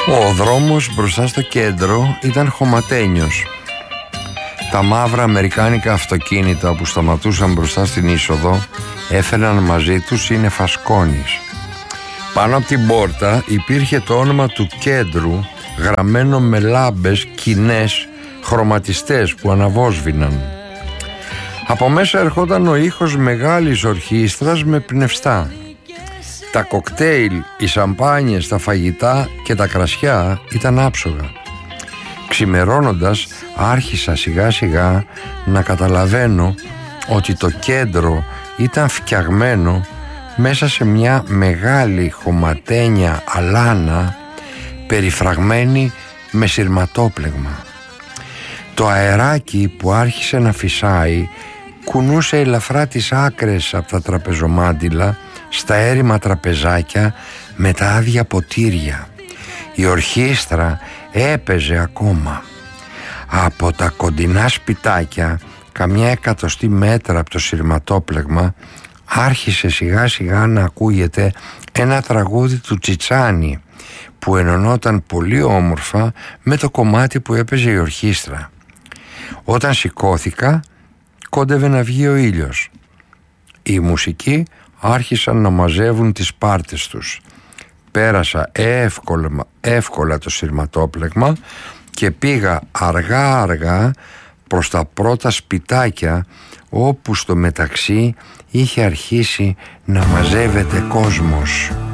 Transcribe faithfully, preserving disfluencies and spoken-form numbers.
Ο δρόμος μπροστά στο κέντρο ήταν χωματένιος. Τα μαύρα αμερικάνικα αυτοκίνητα που σταματούσαν μπροστά στην είσοδο έφεραν μαζί τους είναι φασκόνης. Πάνω από την πόρτα υπήρχε το όνομα του κέντρου γραμμένο με λάμπες κοινές χρωματιστές που αναβόσβηναν. Από μέσα ερχόταν ο ήχος μεγάλης ορχήστρας με πνευστά. Τα κοκτέιλ, οι σαμπάνιες, τα φαγητά και τα κρασιά ήταν άψογα. Ξημερώνοντας άρχισα σιγά σιγά να καταλαβαίνω ότι το κέντρο ήταν φτιαγμένο μέσα σε μια μεγάλη χωματένια αλάνα περιφραγμένη με σειρματόπλεγμα. Το αεράκι που άρχισε να φυσάει κουνούσε ελαφρά τις άκρες από τα τραπεζομάντιλα στα έρημα τραπεζάκια με τα άδεια ποτήρια. Η ορχήστρα έπαιζε ακόμα. Από τα κοντινά σπιτάκια, καμιά εκατοστή μέτρα από το σειρματόπλεγμα, άρχισε σιγά σιγά να ακούγεται ένα τραγούδι του Τσιτσάνη που ενωνόταν πολύ όμορφα με το κομμάτι που έπαιζε η ορχήστρα. Όταν σηκώθηκα, κόντευε να βγει ο ήλιος. Οι μουσικοί άρχισαν να μαζεύουν τις πάρτες τους. Πέρασα εύκολα, εύκολα το σειρματόπλεγμα και πήγα αργά αργά προς τα πρώτα σπιτάκια, όπου στο μεταξύ είχε αρχίσει να μαζεύεται κόσμος.